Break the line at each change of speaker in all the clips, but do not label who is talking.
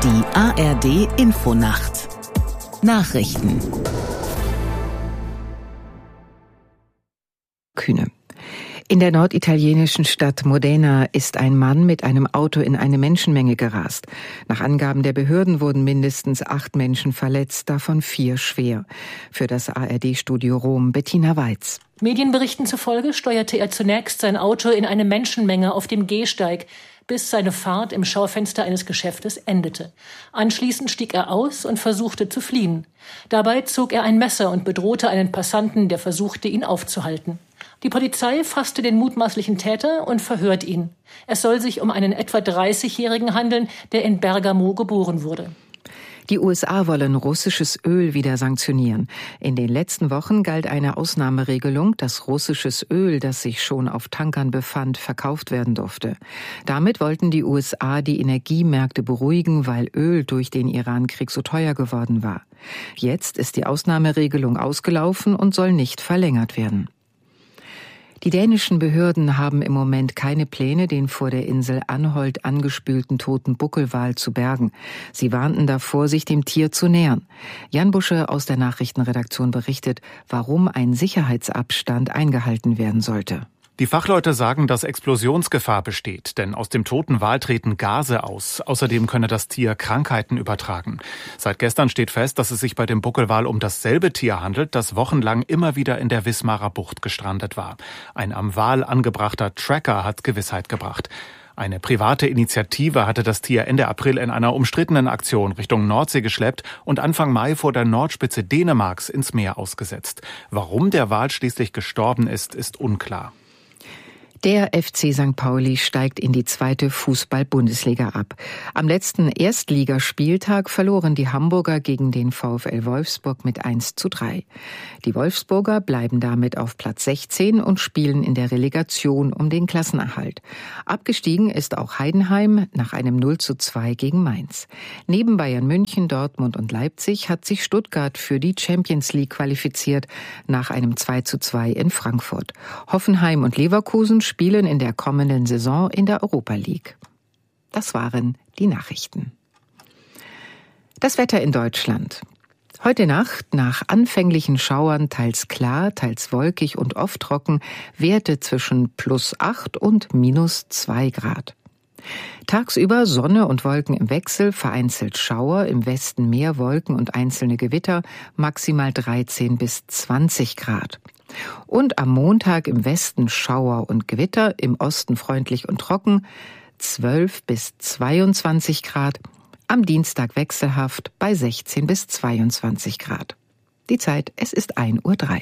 Die ARD-Infonacht. Nachrichten.
Kühne. In der norditalienischen Stadt Modena ist ein Mann mit einem Auto in eine Menschenmenge gerast. Nach Angaben der Behörden wurden mindestens 8 Menschen verletzt, davon 4 schwer. Für das ARD-Studio Rom Bettina Weiz.
Medienberichten zufolge steuerte er zunächst sein Auto in eine Menschenmenge auf dem Gehsteig, bis seine Fahrt im Schaufenster eines Geschäftes endete. Anschließend stieg er aus und versuchte zu fliehen. Dabei zog er ein Messer und bedrohte einen Passanten, der versuchte, ihn aufzuhalten. Die Polizei fasste den mutmaßlichen Täter und verhört ihn. Es soll sich um einen etwa 30-Jährigen handeln, der in Bergamo geboren wurde.
Die USA wollen russisches Öl wieder sanktionieren. In den letzten Wochen galt eine Ausnahmeregelung, dass russisches Öl, das sich schon auf Tankern befand, verkauft werden durfte. Damit wollten die USA die Energiemärkte beruhigen, weil Öl durch den Iran-Krieg so teuer geworden war. Jetzt ist die Ausnahmeregelung ausgelaufen und soll nicht verlängert werden. Die dänischen Behörden haben im Moment keine Pläne, den vor der Insel Anholt angespülten toten Buckelwal zu bergen. Sie warnten davor, sich dem Tier zu nähern. Jan Busche aus der Nachrichtenredaktion berichtet, warum ein Sicherheitsabstand eingehalten werden sollte.
Die Fachleute sagen, dass Explosionsgefahr besteht, denn aus dem toten Wal treten Gase aus. Außerdem könne das Tier Krankheiten übertragen. Seit gestern steht fest, dass es sich bei dem Buckelwal um dasselbe Tier handelt, das wochenlang immer wieder in der Wismarer Bucht gestrandet war. Ein am Wal angebrachter Tracker hat Gewissheit gebracht. Eine private Initiative hatte das Tier Ende April in einer umstrittenen Aktion Richtung Nordsee geschleppt und Anfang Mai vor der Nordspitze Dänemarks ins Meer ausgesetzt. Warum der Wal schließlich gestorben ist, ist unklar.
Der FC St. Pauli steigt in die 2. Fußball-Bundesliga ab. Am letzten Erstligaspieltag verloren die Hamburger gegen den VfL Wolfsburg mit 1:3. Die Wolfsburger bleiben damit auf Platz 16 und spielen in der Relegation um den Klassenerhalt. Abgestiegen ist auch Heidenheim nach einem 0:2 gegen Mainz. Neben Bayern München, Dortmund und Leipzig hat sich Stuttgart für die Champions League qualifiziert nach einem 2:2 in Frankfurt. Hoffenheim und Leverkusen spielen in der kommenden Saison in der Europa League. Das waren die Nachrichten. Das Wetter in Deutschland. Heute Nacht nach anfänglichen Schauern teils klar, teils wolkig und oft trocken, Werte zwischen +8 und -2 Grad. Tagsüber Sonne und Wolken im Wechsel, vereinzelt Schauer, im Westen mehr Wolken und einzelne Gewitter, maximal 13 bis 20 Grad. Und am Montag im Westen Schauer und Gewitter, im Osten freundlich und trocken, 12 bis 22 Grad, am Dienstag wechselhaft bei 16 bis 22 Grad. Die Zeit, es ist 1:03 Uhr.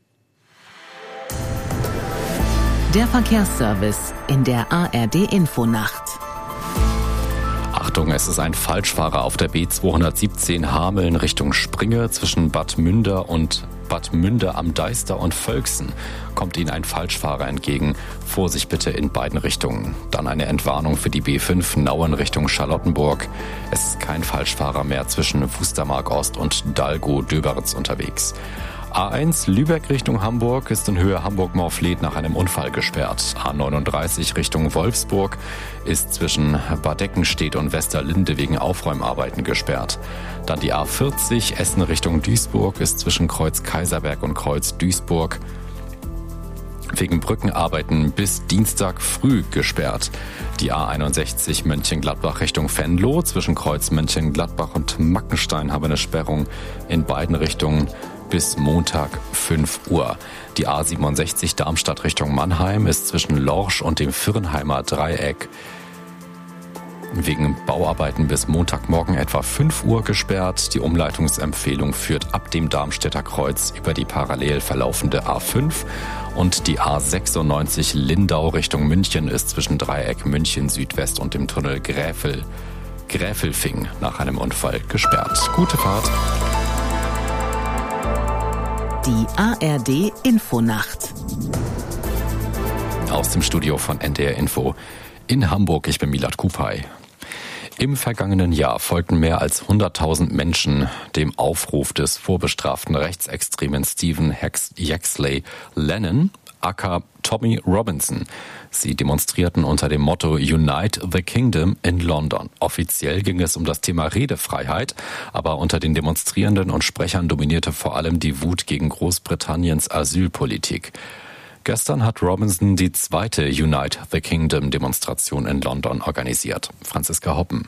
Der Verkehrsservice in der ARD-Infonacht.
Achtung, es ist ein Falschfahrer auf der B217 Hameln Richtung Springe zwischen Bad Münder und Bad Münder am Deister und Völksen kommt Ihnen ein Falschfahrer entgegen. Vorsicht bitte in beiden Richtungen. Dann eine Entwarnung für die B5 Nauen Richtung Charlottenburg. Es ist kein Falschfahrer mehr zwischen Wustermark Ost und Dalgo-Döberitz unterwegs. A1 Lübeck Richtung Hamburg ist in Höhe Hamburg-Morfleet nach einem Unfall gesperrt. A39 Richtung Wolfsburg ist zwischen Bad Eckenstedt und Westerlinde wegen Aufräumarbeiten gesperrt. Dann die A40 Essen Richtung Duisburg ist zwischen Kreuz Kaiserberg und Kreuz Duisburg wegen Brückenarbeiten bis Dienstag früh gesperrt. Die A61 Mönchengladbach Richtung Venlo zwischen Kreuz Mönchengladbach und Mackenstein haben eine Sperrung in beiden Richtungen bis Montag 5 Uhr. Die A67 Darmstadt Richtung Mannheim ist zwischen Lorsch und dem Firnheimer Dreieck wegen Bauarbeiten bis Montagmorgen etwa 5 Uhr gesperrt. Die Umleitungsempfehlung führt ab dem Darmstädter Kreuz über die parallel verlaufende A5 und die A96 Lindau Richtung München ist zwischen Dreieck München Südwest und dem Tunnel Gräfelfing nach einem Unfall gesperrt. Gute Fahrt.
Die ARD-Infonacht.
Aus dem Studio von NDR Info in Hamburg. Ich bin Milad Kupay. Im vergangenen Jahr folgten mehr als 100.000 Menschen dem Aufruf des vorbestraften Rechtsextremen Stephen Yaxley Lennon, aka Tommy Robinson. Sie demonstrierten unter dem Motto Unite the Kingdom in London. Offiziell ging es um das Thema Redefreiheit, aber unter den Demonstrierenden und Sprechern dominierte vor allem die Wut gegen Großbritanniens Asylpolitik. Gestern hat Robinson die zweite Unite the Kingdom Demonstration in London organisiert. Franziska Hoppen.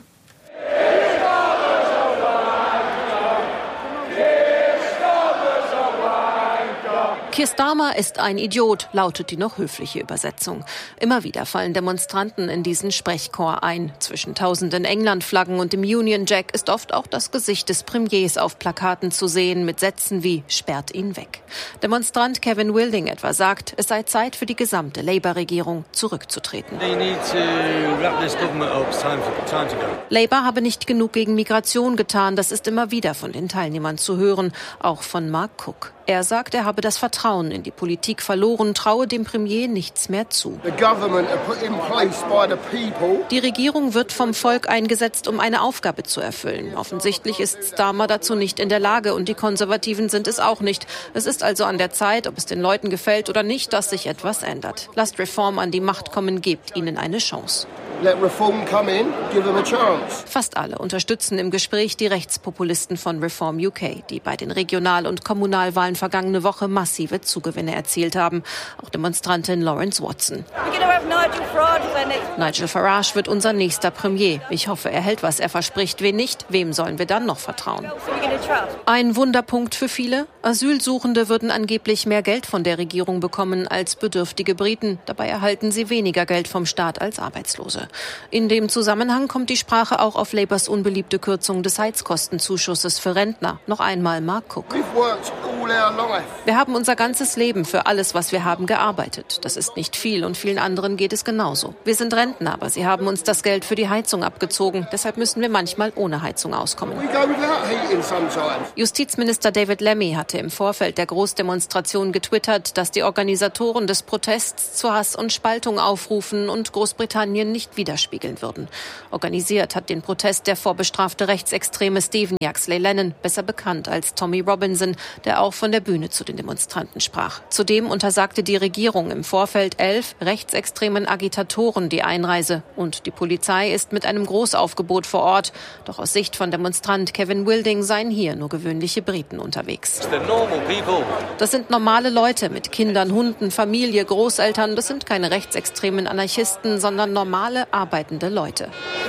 Keir Starmer ist ein Idiot, lautet die noch höfliche Übersetzung. Immer wieder fallen Demonstranten in diesen Sprechchor ein. Zwischen tausenden England-Flaggen und dem Union Jack ist oft auch das Gesicht des Premiers auf Plakaten zu sehen, mit Sätzen wie „Sperrt ihn weg". Demonstrant Kevin Wilding etwa sagt, es sei Zeit für die gesamte Labour-Regierung zurückzutreten. Labour habe nicht genug gegen Migration getan, das ist immer wieder von den Teilnehmern zu hören, auch von Mark Cook. Er sagt, er habe das Vertrauen in die Politik verloren, traue dem Premier nichts mehr zu. Die Regierung wird vom Volk eingesetzt, um eine Aufgabe zu erfüllen. Offensichtlich ist Starmer dazu nicht in der Lage und die Konservativen sind es auch nicht. Es ist also an der Zeit, ob es den Leuten gefällt oder nicht, dass sich etwas ändert. Lasst Reform an die Macht kommen, gebt ihnen eine Chance.
Let reform come in, give them a chance.
Fast alle unterstützen im Gespräch die Rechtspopulisten von Reform UK, die bei den Regional- und Kommunalwahlen vergangene Woche massive Zugewinne erzielt haben. Auch Demonstrantin Lawrence Watson. Nigel Farage wird unser nächster Premier. Ich hoffe, er hält, was er verspricht. Wen nicht, wem sollen wir dann noch vertrauen? Ein Wunderpunkt für viele. Asylsuchende würden angeblich mehr Geld von der Regierung bekommen als bedürftige Briten. Dabei erhalten sie weniger Geld vom Staat als Arbeitslose. In dem Zusammenhang kommt die Sprache auch auf Labours unbeliebte Kürzung des Heizkostenzuschusses für Rentner. Noch einmal Mark Cook. Wir haben unser ganzes Leben für alles, was wir haben, gearbeitet. Das ist nicht viel und vielen anderen geht es genauso. Wir sind Rentner, aber sie haben uns das Geld für die Heizung abgezogen. Deshalb müssen wir manchmal ohne Heizung auskommen. Justizminister David Lammy hatte im Vorfeld der Großdemonstration getwittert, dass die Organisatoren des Protests zu Hass und Spaltung aufrufen und Großbritannien nicht widerspiegeln würden. Organisiert hat den Protest der vorbestrafte Rechtsextreme Stephen Yaxley Lennon, besser bekannt als Tommy Robinson, der auch von der Bühne zu den Demonstranten sprach. Zudem untersagte die Regierung im Vorfeld 11 rechtsextremen Agitatoren die Einreise und die Polizei ist mit einem Großaufgebot vor Ort. Doch aus Sicht von Demonstrant Kevin Wilding seien hier nur gewöhnliche Briten unterwegs. Das sind normale Leute mit Kindern, Hunden, Familie, Großeltern. Das sind keine rechtsextremen Anarchisten, sondern normale, arbeitende Leute.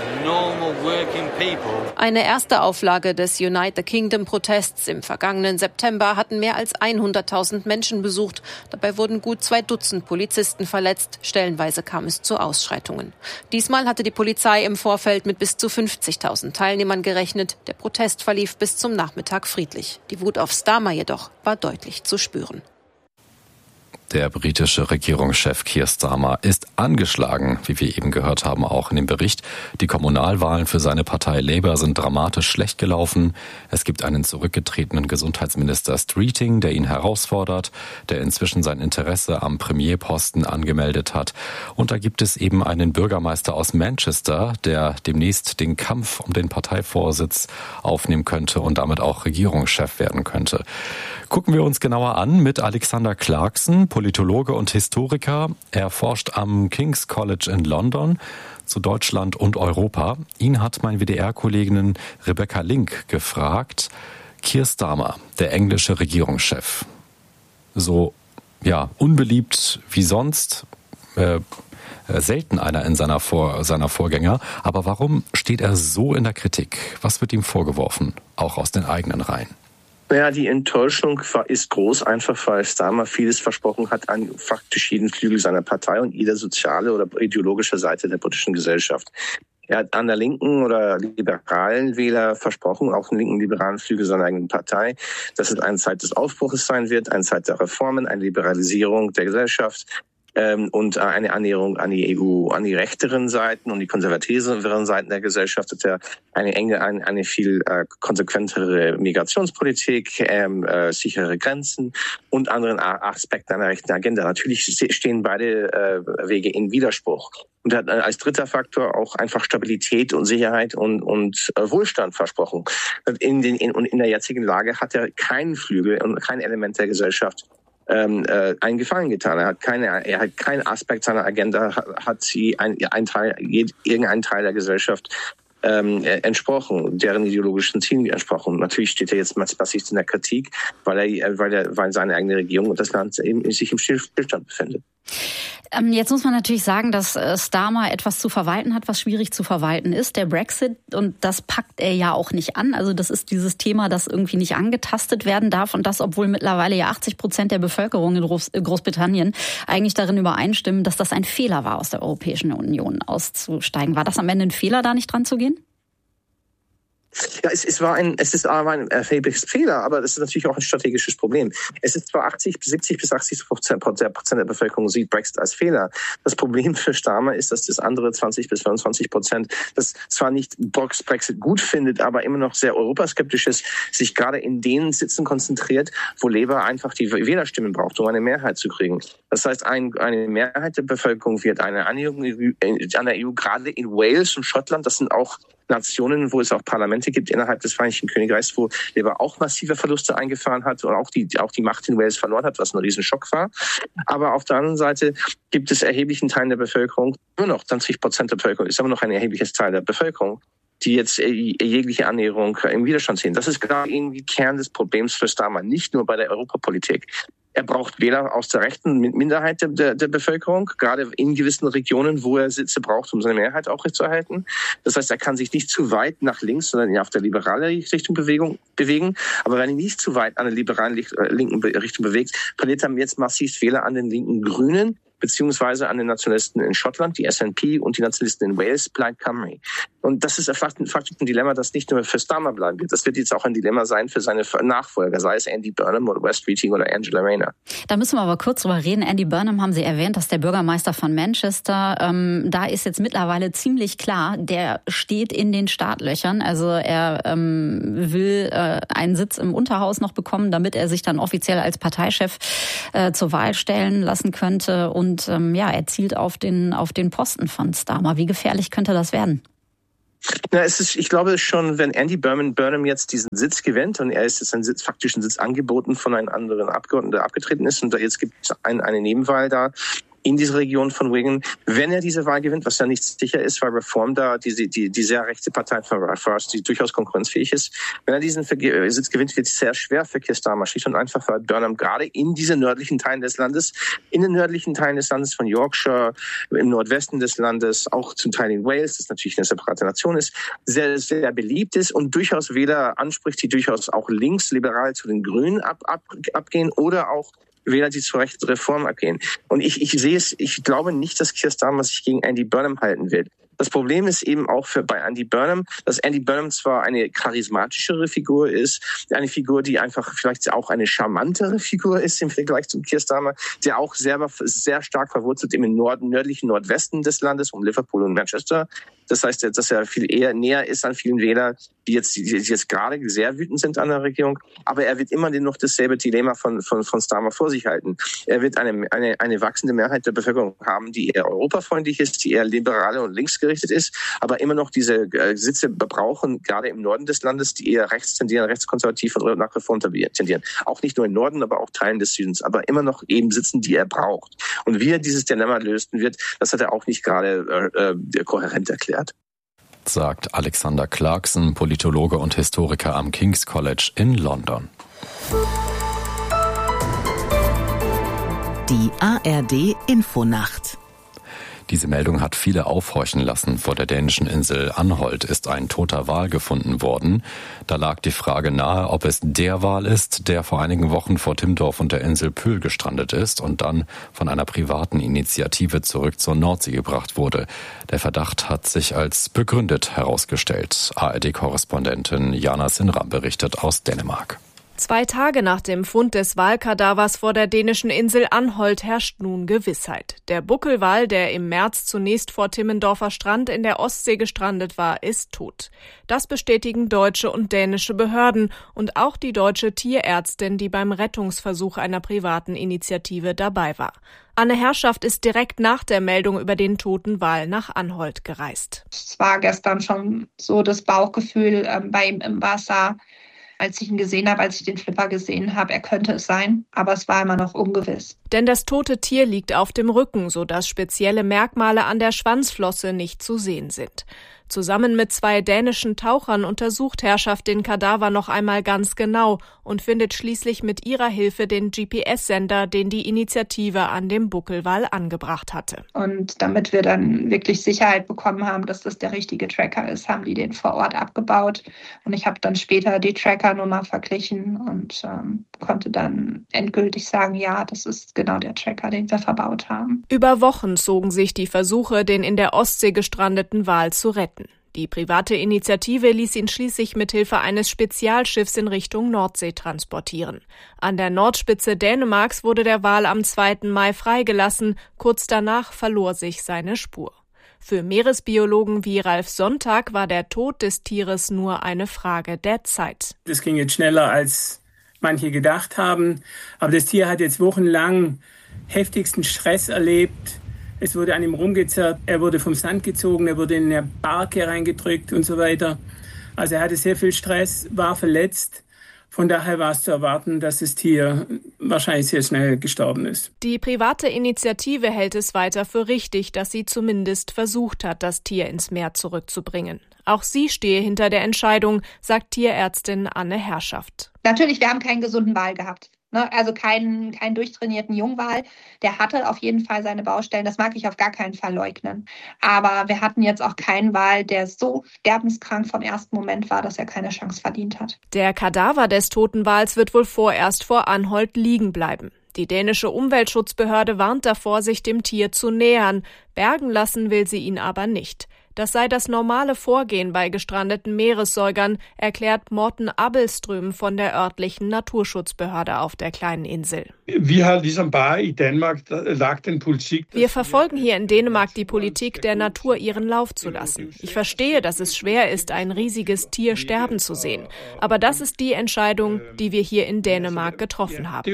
Eine erste Auflage des Unite the Kingdom Protests im vergangenen September hatten mehr als 100.000 Menschen besucht. Dabei wurden gut 2 Dutzend Polizisten verletzt. Stellenweise kam es zu Ausschreitungen. Diesmal hatte die Polizei im Vorfeld mit bis zu 50.000 Teilnehmern gerechnet. Der Protest verlief bis zum Nachmittag friedlich. Die Wut auf Starmer jedoch war deutlich zu spüren.
Der britische Regierungschef Keir Starmer ist angeschlagen, wie wir eben gehört haben, auch in dem Bericht. Die Kommunalwahlen für seine Partei Labour sind dramatisch schlecht gelaufen. Es gibt einen zurückgetretenen Gesundheitsminister Streeting, der ihn herausfordert, der inzwischen sein Interesse am Premierposten angemeldet hat. Und da gibt es eben einen Bürgermeister aus Manchester, der demnächst den Kampf um den Parteivorsitz aufnehmen könnte und damit auch Regierungschef werden könnte. Gucken wir uns genauer an mit Alexander Clarkson, Politologe und Historiker. Er forscht am King's College in London zu Deutschland und Europa. Ihn hat meine WDR-Kollegin Rebecca Link gefragt. Keir Starmer, der englische Regierungschef. So, unbeliebt wie sonst. Selten einer in seiner Vorgänger. Aber warum steht er so in der Kritik? Was wird ihm vorgeworfen, auch aus den eigenen Reihen?
Ja, die Enttäuschung ist groß, einfach weil Starmer vieles versprochen hat an faktisch jeden Flügel seiner Partei und jeder soziale oder ideologische Seite der britischen Gesellschaft. Er hat an der linken oder liberalen Wähler versprochen, auch den linken liberalen Flügel seiner eigenen Partei, dass es eine Zeit des Aufbruches sein wird, eine Zeit der Reformen, eine Liberalisierung der Gesellschaft. und eine Annäherung an die EU, an die rechteren Seiten und die konservativeren Seiten der Gesellschaft hat er eine viel konsequentere Migrationspolitik, sichere Grenzen und anderen Aspekten einer rechten Agenda. Natürlich stehen beide Wege in Widerspruch. Und er hat als dritter Faktor auch einfach Stabilität und Sicherheit und Wohlstand versprochen. In der jetzigen Lage hat er keinen Flügel und kein Element der Gesellschaft einen Gefallen getan. Er hat keinen Aspekt seiner Agenda, irgendein Teil der Gesellschaft entsprochen, deren ideologischen Zielen entsprochen. Natürlich steht er jetzt massiv in der Kritik, weil seine eigene Regierung und das Land eben sich im Stillstand befindet.
Jetzt muss man natürlich sagen, dass Starmer etwas zu verwalten hat, was schwierig zu verwalten ist, der Brexit. Und das packt er ja auch nicht an. Also das ist dieses Thema, das irgendwie nicht angetastet werden darf. Und das, obwohl mittlerweile ja 80% der Bevölkerung in Großbritannien eigentlich darin übereinstimmen, dass das ein Fehler war, aus der Europäischen Union auszusteigen. War das am Ende ein Fehler, da nicht dran zu gehen?
Ja, es ist ein erhebliches Fehler, aber es ist natürlich auch ein strategisches Problem. Es ist zwar 70 bis 80% der Bevölkerung sieht Brexit als Fehler. Das Problem für Starmer ist, dass das andere 20 bis 25% das zwar nicht Brexit gut findet, aber immer noch sehr europaskeptisch ist, sich gerade in den Sitzen konzentriert, wo Labour einfach die Wählerstimmen braucht, um eine Mehrheit zu kriegen. Das heißt, eine Mehrheit der Bevölkerung wird eine Annäherung an der EU, gerade in Wales und Schottland, das sind auch Nationen, wo es auch Parlamente gibt innerhalb des Vereinigten Königreichs, wo Labour auch massive Verluste eingefahren hat und auch die Macht in Wales verloren hat, was ein Riesenschock war. Aber auf der anderen Seite gibt es erheblichen Teilen der Bevölkerung, nur noch 20% der Bevölkerung, ist aber noch ein erhebliches Teil der Bevölkerung, die jetzt jegliche Annäherung im Widerstand sehen. Das ist gerade irgendwie Kern des Problems für Starmer, nicht nur bei der Europapolitik. Er braucht Wähler aus der rechten Minderheit der Bevölkerung, gerade in gewissen Regionen, wo er Sitze braucht, um seine Mehrheit aufrechtzuerhalten. Das heißt, er kann sich nicht zu weit nach links, sondern auf der liberalen Richtung bewegen. Aber wenn er nicht zu weit an der liberalen linken Richtung bewegt, verliert er jetzt massiv Wähler an den linken Grünen, beziehungsweise an den Nationalisten in Schottland, die SNP, und die Nationalisten in Wales, Plaid Cymru. Und das ist faktisch ein Dilemma, das nicht nur für Starmer bleiben wird. Das wird jetzt auch ein Dilemma sein für seine Nachfolger, sei es Andy Burnham oder Wes Streeting oder Angela Rayner.
Da müssen wir aber kurz drüber reden. Andy Burnham haben Sie erwähnt, das ist der Bürgermeister von Manchester. Da ist jetzt mittlerweile ziemlich klar, der steht in den Startlöchern. Also er will einen Sitz im Unterhaus noch bekommen, damit er sich dann offiziell als Parteichef zur Wahl stellen lassen könnte. Und er zielt auf den Posten von Starmer. Wie gefährlich könnte das werden?
Na, ich glaube schon, wenn Andy Burnham jetzt diesen Sitz gewinnt und er ist jetzt faktisch einen Sitz angeboten von einem anderen Abgeordneten, der abgetreten ist, und jetzt gibt es eine Nebenwahl da in dieser Region von Wigan. Wenn er diese Wahl gewinnt, was ja nicht sicher ist, weil Reform da die sehr rechte Partei von First, die durchaus konkurrenzfähig ist, wenn er diesen Sitz gewinnt, wird es sehr schwer für Keir Starmer, schlicht und einfach, weil Burnham gerade in den nördlichen Teilen des Landes von Yorkshire, im Nordwesten des Landes, auch zum Teil in Wales, das natürlich eine separate Nation ist, sehr, sehr beliebt ist und durchaus Wähler anspricht, die durchaus auch linksliberal zu den Grünen abgehen oder auch Wähler, die zu rechten Reformen abgehen. Und ich glaube nicht, dass Keir Starmer sich gegen Andy Burnham halten wird. Das Problem ist eben auch bei Andy Burnham, dass Andy Burnham zwar eine charismatischere Figur ist, eine Figur, die einfach vielleicht auch eine charmantere Figur ist im Vergleich zum Keir Starmer, der auch sehr stark verwurzelt im nördlichen Nordwesten des Landes, um Liverpool und Manchester. Das heißt, dass er viel eher näher ist an vielen Wählern, die jetzt gerade sehr wütend sind an der Regierung. Aber er wird immer noch dasselbe Dilemma von Starmer vor sich halten. Er wird eine wachsende Mehrheit der Bevölkerung haben, die eher europafreundlich ist, die eher liberal und linksgerichtet ist, aber immer noch diese Sitze brauchen, gerade im Norden des Landes, die eher rechts tendieren, rechtskonservativ und nach Reform tendieren. Auch nicht nur im Norden, aber auch Teilen des Südens, aber immer noch eben Sitzen, die er braucht. Und wie er dieses Dilemma lösen wird, das hat er auch nicht gerade kohärent erklärt.
Sagt Alexander Clarkson, Politologe und Historiker am King's College in London.
Die ARD Infonacht.
Diese Meldung hat viele aufhorchen lassen. Vor der dänischen Insel Anholt ist ein toter Wal gefunden worden. Da lag die Frage nahe, ob es der Wal ist, der vor einigen Wochen vor Timmendorf und der Insel Pöhl gestrandet ist und dann von einer privaten Initiative zurück zur Nordsee gebracht wurde. Der Verdacht hat sich als begründet herausgestellt. ARD-Korrespondentin Jana Sinram berichtet aus Dänemark.
2 Tage nach dem Fund des Walkadavers vor der dänischen Insel Anholt herrscht nun Gewissheit. Der Buckelwal, der im März zunächst vor Timmendorfer Strand in der Ostsee gestrandet war, ist tot. Das bestätigen deutsche und dänische Behörden und auch die deutsche Tierärztin, die beim Rettungsversuch einer privaten Initiative dabei war. Anne Herrschaft ist direkt nach der Meldung über den toten Wal nach Anholt gereist.
Es war gestern schon so das Bauchgefühl bei ihm im Wasser, als ich ihn gesehen habe, als ich den Flipper gesehen habe, er könnte es sein, aber es war immer noch ungewiss.
Denn das tote Tier liegt auf dem Rücken, sodass spezielle Merkmale an der Schwanzflosse nicht zu sehen sind. Zusammen mit 2 dänischen Tauchern untersucht Herrschaft den Kadaver noch einmal ganz genau und findet schließlich mit ihrer Hilfe den GPS-Sender, den die Initiative an dem Buckelwal angebracht hatte.
Und damit wir dann wirklich Sicherheit bekommen haben, dass das der richtige Tracker ist, haben die den vor Ort abgebaut. Und ich habe dann später die Trackernummer verglichen und konnte dann endgültig sagen, ja, das ist genau der Tracker, den wir verbaut haben.
Über Wochen zogen sich die Versuche, den in der Ostsee gestrandeten Wal zu retten. Die private Initiative ließ ihn schließlich mit Hilfe eines Spezialschiffs in Richtung Nordsee transportieren. An der Nordspitze Dänemarks wurde der Wal am 2. Mai freigelassen. Kurz danach verlor sich seine Spur. Für Meeresbiologen wie Ralf Sonntag war der Tod des Tieres nur eine Frage der Zeit.
Das ging jetzt schneller, als manche gedacht haben. Aber das Tier hat jetzt wochenlang heftigsten Stress erlebt. Es wurde an ihm rumgezerrt, er wurde vom Sand gezogen, er wurde in eine Barke reingedrückt und so weiter. Also er hatte sehr viel Stress, war verletzt. Von daher war es zu erwarten, dass das Tier wahrscheinlich sehr schnell gestorben ist.
Die private Initiative hält es weiter für richtig, dass sie zumindest versucht hat, das Tier ins Meer zurückzubringen. Auch sie stehe hinter der Entscheidung, sagt Tierärztin Anne Herrschaft.
Natürlich, wir haben keinen gesunden Wal gehabt. Also keinen durchtrainierten Jungwal. Der hatte auf jeden Fall seine Baustellen. Das mag ich auf gar keinen Fall leugnen. Aber wir hatten jetzt auch keinen Wal, der so sterbenskrank vom ersten Moment war, dass er keine Chance verdient hat.
Der Kadaver des toten Wals wird wohl vorerst vor Anholt liegen bleiben. Die dänische Umweltschutzbehörde warnt davor, sich dem Tier zu nähern. Bergen lassen will sie ihn aber nicht. Das sei das normale Vorgehen bei gestrandeten Meeressäugern, erklärt Morten Abelström von der örtlichen Naturschutzbehörde auf der kleinen Insel. Wir verfolgen hier in Dänemark die Politik, der Natur ihren Lauf zu lassen. Ich verstehe, dass es schwer ist, ein riesiges Tier sterben zu sehen. Aber das ist die Entscheidung, die wir hier in Dänemark getroffen haben.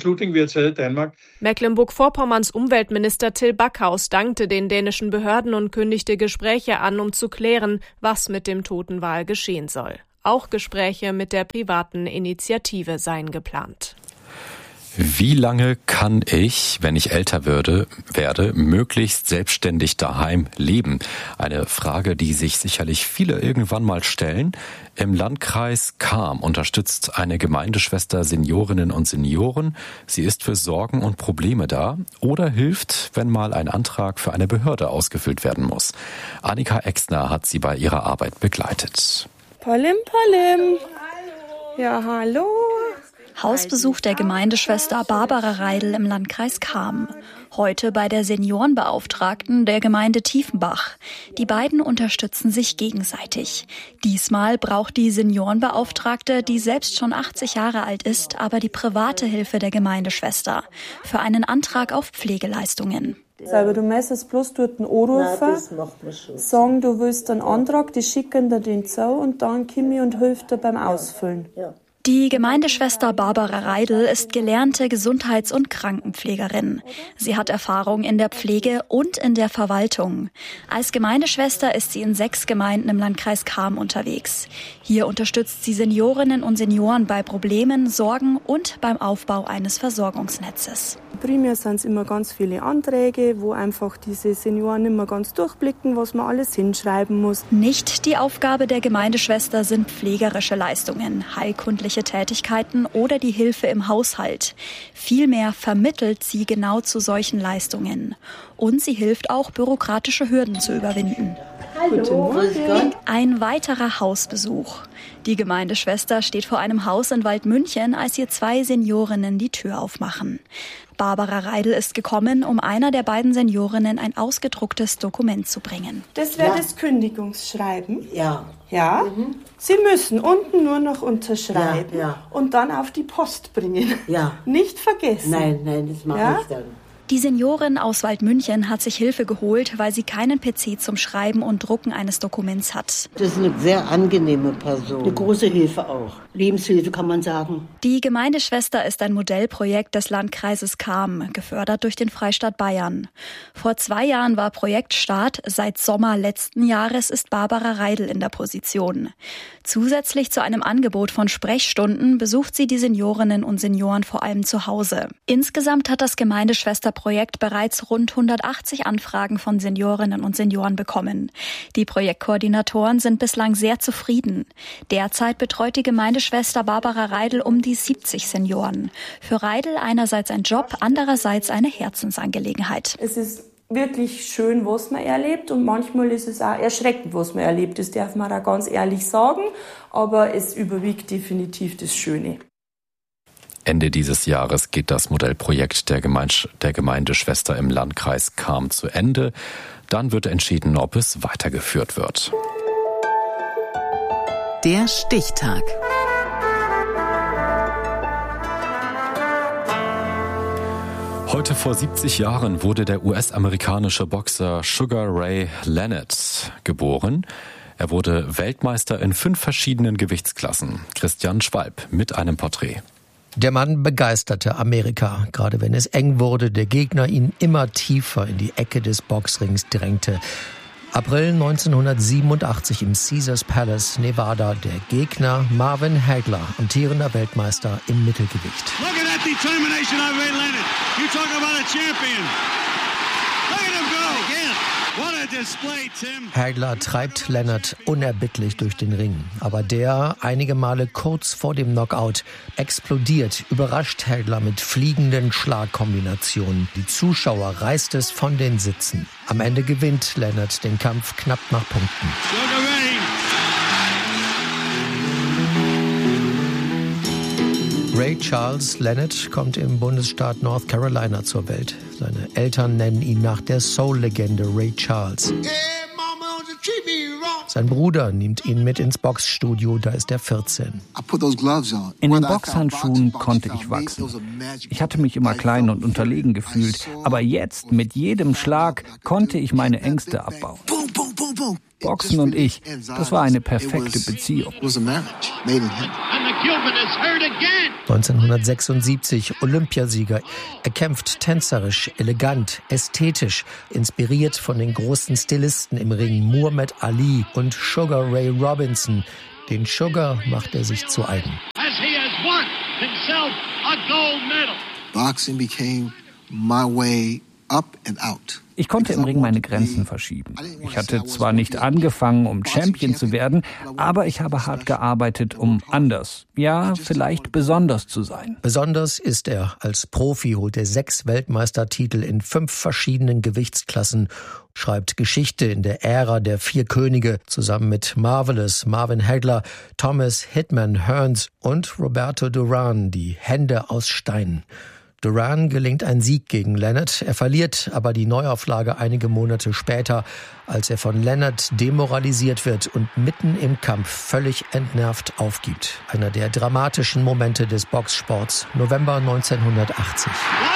Mecklenburg-Vorpommerns Umweltminister Till Backhaus dankte den dänischen Behörden und kündigte Gespräche an, um zu klären, was mit dem toten Wal geschehen soll. Auch Gespräche mit der privaten Initiative seien geplant.
Wie lange kann ich, wenn ich älter werde, möglichst selbstständig daheim leben? Eine Frage, die sich sicherlich viele irgendwann mal stellen. Im Landkreis Cham unterstützt eine Gemeindeschwester Seniorinnen und Senioren. Sie ist für Sorgen und Probleme da oder hilft, wenn mal ein Antrag für eine Behörde ausgefüllt werden muss. Annika Exner hat sie bei ihrer Arbeit begleitet.
Pollim. Ja, hallo.
Hausbesuch der Gemeindeschwester Barbara Reidel im Landkreis Cham. Heute bei der Seniorenbeauftragten der Gemeinde Tiefenbach. Die beiden unterstützen sich gegenseitig. Diesmal braucht die Seniorenbeauftragte, die selbst schon 80 Jahre alt ist, aber die private Hilfe der Gemeindeschwester für einen Antrag auf Pflegeleistungen.
Du müsstest bloß dort anrufen, sagen, du willst einen Antrag, die schicken dir den zu und dann komme ich und hilft dir beim Ausfüllen.
Ja. Die Gemeindeschwester Barbara Reidel ist gelernte Gesundheits- und Krankenpflegerin. Sie hat Erfahrung in der Pflege und in der Verwaltung. Als Gemeindeschwester ist sie in 6 Gemeinden im Landkreis Cham unterwegs. Hier unterstützt sie Seniorinnen und Senioren bei Problemen, Sorgen und beim Aufbau eines Versorgungsnetzes.
Primär sind es immer ganz viele Anträge, wo einfach diese Senioren nicht mehr ganz durchblicken, was man alles hinschreiben muss.
Nicht die Aufgabe der Gemeindeschwester sind pflegerische Leistungen, heilkundliche Tätigkeiten oder die Hilfe im Haushalt. Vielmehr vermittelt sie genau zu solchen Leistungen. Und sie hilft auch, bürokratische Hürden zu überwinden.
Hallo.
Ein weiterer Hausbesuch. Die Gemeindeschwester steht vor einem Haus in Waldmünchen, als ihr 2 Seniorinnen die Tür aufmachen. Barbara Reidel ist gekommen, um einer der beiden Seniorinnen ein ausgedrucktes Dokument zu bringen.
Das wäre das Kündigungsschreiben.
Ja.
Ja? Sie müssen unten nur noch unterschreiben und dann auf die Post bringen.
Ja.
Nicht vergessen.
Nein, das mache ich dann.
Die Seniorin aus Waldmünchen hat sich Hilfe geholt, weil sie keinen PC zum Schreiben und Drucken eines Dokuments hat.
Das ist eine sehr angenehme Person. Eine große Hilfe auch. Lebenshilfe kann man sagen.
Die Gemeindeschwester ist ein Modellprojekt des Landkreises Cham, gefördert durch den Freistaat Bayern. Vor 2 Jahren war Projektstart. Seit Sommer letzten Jahres ist Barbara Reidel in der Position. Zusätzlich zu einem Angebot von Sprechstunden besucht sie die Seniorinnen und Senioren vor allem zu Hause. Insgesamt hat das Gemeindeschwesterprojekt bereits rund 180 Anfragen von Seniorinnen und Senioren bekommen. Die Projektkoordinatoren sind bislang sehr zufrieden. Derzeit betreut die Gemeindeschwester Barbara Reidel um die 70 Senioren. Für Reidel einerseits ein Job, andererseits eine Herzensangelegenheit.
Es ist wirklich schön, was man erlebt, und manchmal ist es auch erschreckend, was man erlebt. Das darf man auch ganz ehrlich sagen, aber es überwiegt definitiv das Schöne.
Ende dieses Jahres geht das Modellprojekt der Gemeindeschwester im Landkreis Cham zu Ende. Dann wird entschieden, ob es weitergeführt wird.
Der Stichtag.
Heute vor 70 Jahren wurde der US-amerikanische Boxer Sugar Ray Leonard geboren. Er wurde Weltmeister in 5 verschiedenen Gewichtsklassen. Christian Schwalb mit einem Porträt.
Der Mann begeisterte Amerika, gerade wenn es eng wurde, der Gegner ihn immer tiefer in die Ecke des Boxrings drängte. April 1987 im Caesars Palace, Nevada, der Gegner Marvin Hagler, amtierender Weltmeister im Mittelgewicht.
Look at that determination of Ray Leonard. You talk about a champion. Look at him go again. What a display, Tim.
Hagler treibt Leonard unerbittlich durch den Ring. Aber der, einige Male kurz vor dem Knockout, explodiert, überrascht Hagler mit fliegenden Schlagkombinationen. Die Zuschauer reißt es von den Sitzen. Am Ende gewinnt Leonard den Kampf knapp nach Punkten. Ray Charles Leonard kommt im Bundesstaat North Carolina zur Welt. Seine Eltern nennen ihn nach der Soul-Legende Ray Charles. Sein Bruder nimmt ihn mit ins Boxstudio, da ist er 14.
In den Boxhandschuhen konnte ich wachsen. Ich hatte mich immer klein und unterlegen gefühlt, aber jetzt, mit jedem Schlag, konnte ich meine Ängste abbauen. Boxen und ich, das war eine perfekte Beziehung.
1976 Olympiasieger. Er kämpft tänzerisch, elegant, ästhetisch, inspiriert von den großen Stilisten im Ring Muhammad Ali und Sugar Ray Robinson. Den Sugar macht er sich zu eigen.
Boxing became my way up and out.
Ich konnte im Ring meine Grenzen verschieben. Ich hatte zwar nicht angefangen, um Champion zu werden, aber ich habe hart gearbeitet, um anders, ja, vielleicht besonders zu sein.
Besonders ist er. Als Profi holt er 6 Weltmeistertitel in 5 verschiedenen Gewichtsklassen, schreibt Geschichte in der Ära der 4 Könige, zusammen mit Marvelous, Marvin Hagler, Thomas Hitman Hearns und Roberto Duran, die Hände aus Stein. Duran gelingt ein Sieg gegen Leonard. Er verliert aber die Neuauflage einige Monate später, als er von Leonard demoralisiert wird und mitten im Kampf völlig entnervt aufgibt. Einer der dramatischen Momente des Boxsports, November 1980.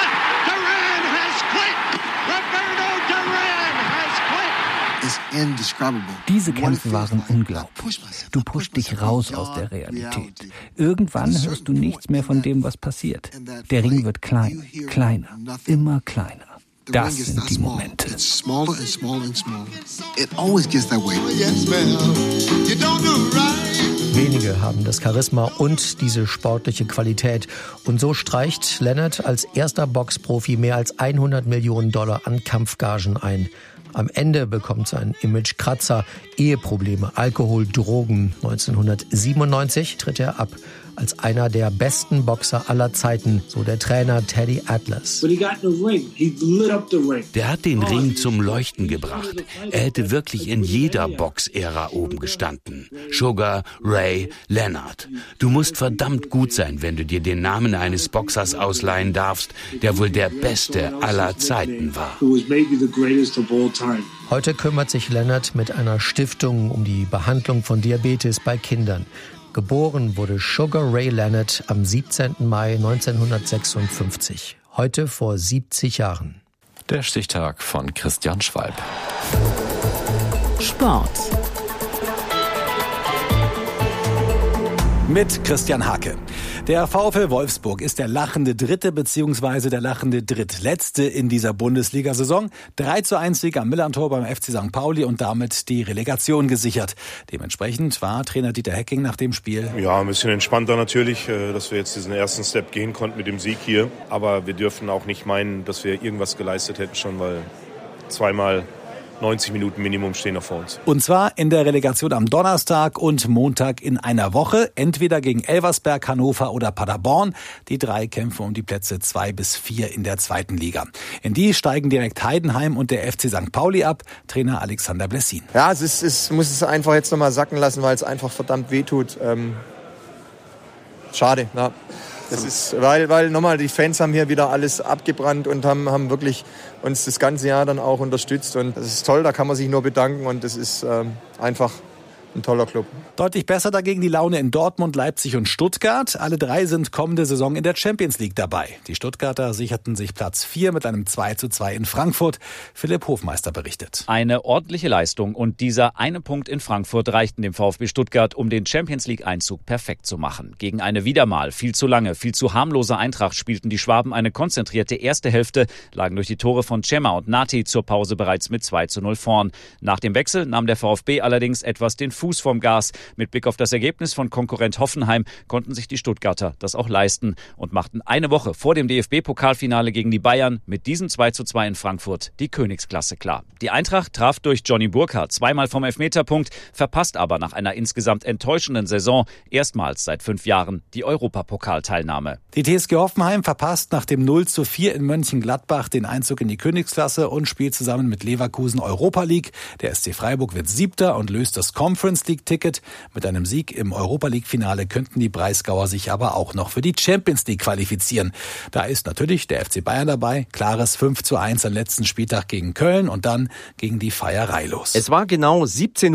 Diese Kämpfe waren unglaublich. Du pusht dich raus aus der Realität. Irgendwann hörst du nichts mehr von dem, was passiert. Der Ring wird kleiner, kleiner, immer kleiner. Das sind die Momente.
Wenige haben das Charisma und diese sportliche Qualität. Und so streicht Leonard als erster Boxprofi mehr als $100 Millionen an Kampfgagen ein. Am Ende bekommt sein Image Kratzer, Eheprobleme, Alkohol, Drogen. 1997 tritt er ab. Als einer der besten Boxer aller Zeiten, so der Trainer Teddy Atlas.
Der hat den Ring zum Leuchten gebracht. Er hätte wirklich in jeder Box-Ära oben gestanden. Sugar Ray Leonard. Du musst verdammt gut sein, wenn du dir den Namen eines Boxers ausleihen darfst, der wohl der Beste aller Zeiten war.
Heute kümmert sich Leonard mit einer Stiftung um die Behandlung von Diabetes bei Kindern. Geboren wurde Sugar Ray Leonard am 17. Mai 1956. Heute vor 70 Jahren.
Der Stichtag von Christian Schwalb.
Sport.
Mit Christian Hake. Der VfL Wolfsburg ist der lachende Dritte bzw. der lachende Drittletzte in dieser Bundesliga-Saison. 3:1 Sieg am Millerntor beim FC St. Pauli und damit die Relegation gesichert. Dementsprechend war Trainer Dieter Hecking nach dem Spiel:
Ja, ein bisschen entspannter natürlich, dass wir jetzt diesen ersten Step gehen konnten mit dem Sieg hier. Aber wir dürfen auch nicht meinen, dass wir irgendwas geleistet hätten schon, weil zweimal 90 Minuten Minimum stehen noch vor uns.
Und zwar in der Relegation am Donnerstag und Montag in einer Woche. Entweder gegen Elversberg, Hannover oder Paderborn. Die 3 kämpfen um die Plätze 2 bis 4 in der zweiten Liga. In die steigen direkt Heidenheim und der FC St. Pauli ab. Trainer Alexander Blessin.
Ja, muss es einfach jetzt nochmal sacken lassen, weil es einfach verdammt wehtut. Schade, ja. Das ist, weil nochmal die Fans haben hier wieder alles abgebrannt und haben wirklich uns das ganze Jahr dann auch unterstützt. Und das ist toll, da kann man sich nur bedanken und das ist einfach ein toller Club.
Deutlich besser dagegen die Laune in Dortmund, Leipzig und Stuttgart. Alle 3 sind kommende Saison in der Champions League dabei. Die Stuttgarter sicherten sich Platz 4 mit einem 2:2 in Frankfurt. Philipp Hofmeister berichtet.
Eine ordentliche Leistung und dieser eine Punkt in Frankfurt reichten dem VfB Stuttgart, um den Champions League-Einzug perfekt zu machen. Gegen eine wieder mal viel zu lange, viel zu harmlose Eintracht spielten die Schwaben eine konzentrierte erste Hälfte, lagen durch die Tore von Cema und Nati zur Pause bereits mit 2:0 vorn. Nach dem Wechsel nahm der VfB allerdings etwas den Fuß vom Gas. Mit Blick auf das Ergebnis von Konkurrent Hoffenheim konnten sich die Stuttgarter das auch leisten und machten eine Woche vor dem DFB-Pokalfinale gegen die Bayern mit diesem 2:2 in Frankfurt die Königsklasse klar. Die Eintracht traf durch Johnny Burkhardt zweimal vom Elfmeterpunkt, verpasst aber nach einer insgesamt enttäuschenden Saison erstmals seit 5 Jahren die Europapokalteilnahme.
Die TSG Hoffenheim verpasst nach dem 0:4 in Mönchengladbach den Einzug in die Königsklasse und spielt zusammen mit Leverkusen Europa League. Der SC Freiburg wird 7. und löst das Conference League-Ticket. Mit einem Sieg im Europa League-Finale könnten die Breisgauer sich aber auch noch für die Champions League qualifizieren. Da ist natürlich der FC Bayern dabei. Klares 5:1 am letzten Spieltag gegen Köln und dann ging die Feierei los.
Es war genau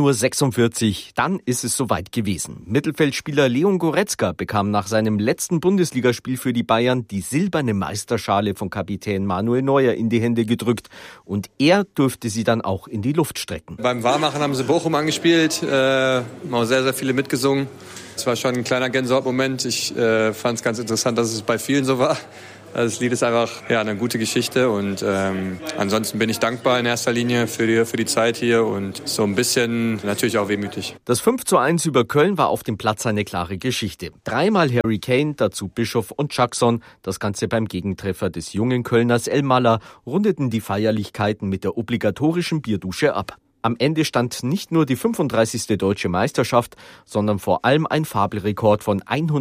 17:46 Uhr. Dann ist es soweit gewesen. Mittelfeldspieler Leon Goretzka bekam nach seinem letzten Bundesligaspiel für die Bayern die silberne Meisterschale von Kapitän Manuel Neuer in die Hände gedrückt. Und er durfte sie dann auch in die Luft strecken.
Beim Warmmachen haben sie Bochum angespielt. Haben auch sehr, sehr viele mitgesungen. Es war schon ein kleiner Gänsehautmoment. Ich fand es ganz interessant, dass es bei vielen so war. Das Lied ist einfach eine gute Geschichte und ansonsten bin ich dankbar in erster Linie für die Zeit hier und so ein bisschen natürlich auch wehmütig.
Das 5:1 über Köln war auf dem Platz eine klare Geschichte. 3-mal Harry Kane, dazu Bischof und Jackson. Das Ganze beim Gegentreffer des jungen Kölners El Malla rundeten die Feierlichkeiten mit der obligatorischen Bierdusche ab. Am Ende stand nicht nur die 35. Deutsche Meisterschaft, sondern vor allem ein Fabelrekord von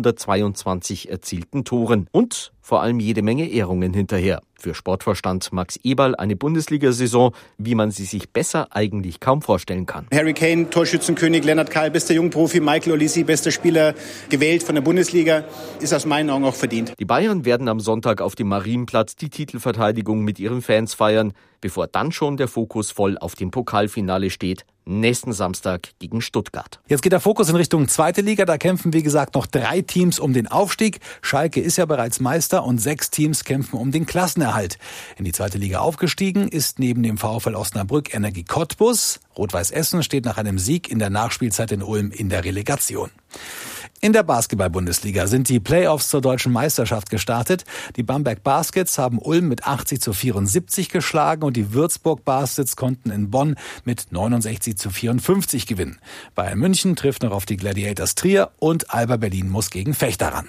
122 erzielten Toren und vor allem jede Menge Ehrungen hinterher. Für Sportvorstand Max Eberl eine Bundesliga-Saison, wie man sie sich besser eigentlich kaum vorstellen kann.
Harry Kane, Torschützenkönig, Lennart Kahl, bester Jungprofi, Michael Olise, bester Spieler, gewählt von der Bundesliga, ist aus meinen Augen auch verdient.
Die Bayern werden am Sonntag auf dem Marienplatz die Titelverteidigung mit ihren Fans feiern, bevor dann schon der Fokus voll auf dem Pokalfinale steht. Nächsten Samstag gegen Stuttgart.
Jetzt geht der Fokus in Richtung zweite Liga. Da kämpfen, wie gesagt, noch 3 Teams um den Aufstieg. Schalke ist ja bereits Meister und 6 Teams kämpfen um den Klassenerhalt. In die zweite Liga aufgestiegen ist neben dem VfL Osnabrück Energie Cottbus. Rot-Weiß Essen steht nach einem Sieg in der Nachspielzeit in Ulm in der Relegation. In der Basketball-Bundesliga sind die Playoffs zur deutschen Meisterschaft gestartet. Die Bamberg Baskets haben Ulm mit 80:74 geschlagen und die Würzburg Baskets konnten in Bonn mit 69:54 gewinnen. Bayern München trifft noch auf die Gladiators Trier und Alba Berlin muss gegen Fechter ran.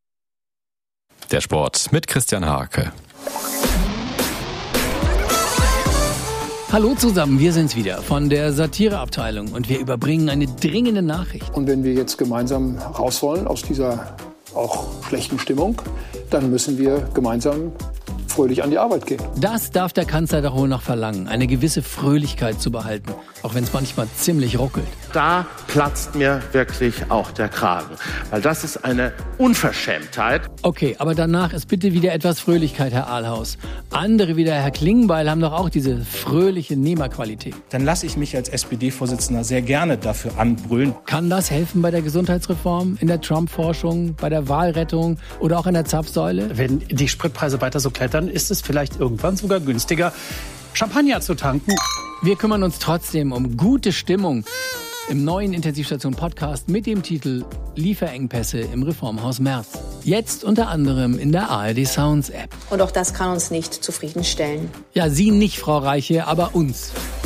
Der Sport mit Christian Hake.
Hallo zusammen, wir sind's wieder von der Satireabteilung und wir überbringen eine dringende Nachricht.
Und wenn wir jetzt gemeinsam raus wollen aus dieser auch schlechten Stimmung, dann müssen wir gemeinsam fröhlich an die Arbeit gehen.
Das darf der Kanzler doch wohl noch verlangen, eine gewisse Fröhlichkeit zu behalten, auch wenn es manchmal ziemlich ruckelt.
Da platzt mir wirklich auch der Kragen, weil das ist eine Unverschämtheit.
Okay, aber danach ist bitte wieder etwas Fröhlichkeit, Herr Ahlhaus. Andere wie der Herr Klingbeil haben doch auch diese fröhliche Nehmerqualität.
Dann lasse ich mich als SPD-Vorsitzender sehr gerne dafür anbrüllen.
Kann das helfen bei der Gesundheitsreform, in der Trump-Forschung, bei der Wahlrettung oder auch in der Zapfsäule?
Wenn die Spritpreise weiter so klettern, ist es vielleicht irgendwann sogar günstiger, Champagner zu tanken.
Wir kümmern uns trotzdem um gute Stimmung im neuen Intensivstation-Podcast mit dem Titel Lieferengpässe im Reformhaus Merz. Jetzt unter anderem in der ARD Sounds App.
Und auch das kann uns nicht zufriedenstellen.
Ja, Sie nicht, Frau Reiche, aber uns.